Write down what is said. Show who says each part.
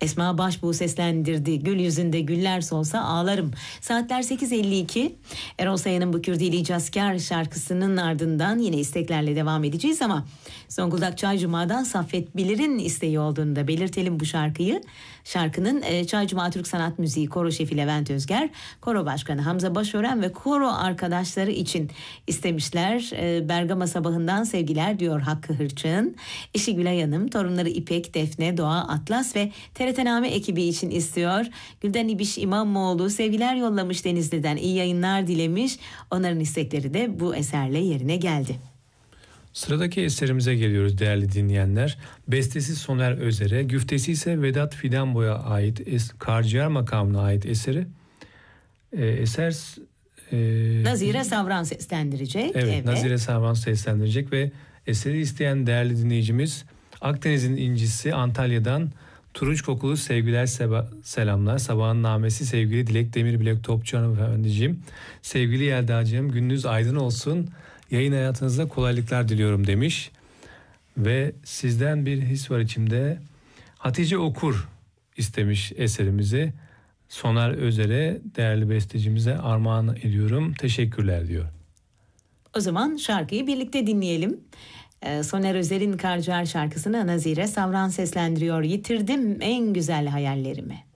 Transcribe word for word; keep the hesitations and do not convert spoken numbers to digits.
Speaker 1: Esma Başbuğ seslendirdi. Gül yüzünde güller solsa ağlarım. Saatler sekiz elli iki. Erol Sayın'ın bu Kürdili İcazkar şarkısının ardından yine isteklerle devam edeceğiz ama Zonguldak Çaycuma'dan Saffet Bilir'in isteği olduğunu da belirtelim bu şarkıyı. Şarkının e, Çaycuma Türk Sanat Müziği Koro Şefi Levent Özger, Koro Başkanı Hamza Başören ve koro arkadaşları için istemişler. E, Bergama sabahından sevgiler diyor Hakkı Hırçın. Eşi Gülay Hanım, torunları İpek, Defne, Doğa, Atlas ve T R T Name ekibi için istiyor. Gülden İbiş İmamoğlu sevgiler yollamış Denizli'den, iyi yayınlar dilemiş. Onların istekleri de bu eserle yerine geldi.
Speaker 2: Sıradaki eserimize geliyoruz değerli dinleyenler. Bestesi Soner Özer'e, güftesi ise Vedat Fidanboy'a ait, es- Karciğer makamına ait eseri. Ee, eser... E,
Speaker 1: Nazire Savran seslendirecek.
Speaker 2: Evet,
Speaker 1: evet,
Speaker 2: Nazire Savran seslendirecek ve eseri isteyen değerli dinleyicimiz Akdeniz'in incisi Antalya'dan turunç kokulu sevgiler, seba- selamlar. Sabahın namesi sevgili Dilek Demir Bilek Topçu hanımefendiciğim. Sevgili Yelda'cığım, gününüz aydın olsun. Yayın hayatınızda kolaylıklar diliyorum demiş. Ve sizden bir his var içimde. Hatice Okur istemiş eserimizi. Soner Özer'e, değerli bestecimize armağan ediyorum. Teşekkürler diyor.
Speaker 1: O zaman şarkıyı birlikte dinleyelim. Ee, Soner Özer'in Karciğer şarkısını Nazire Savran seslendiriyor. Yitirdim en güzel hayallerimi.